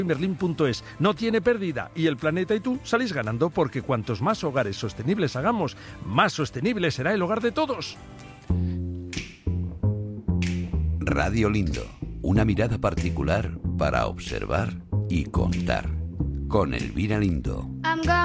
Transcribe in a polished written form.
Merlin.es no tiene pérdida y el planeta y tú salís ganando, porque cuantos más hogares sostenibles hagamos, más sostenible será el hogar de todos. Radio Lindo, una mirada particular para observar y contar. Con Elvira Lindo.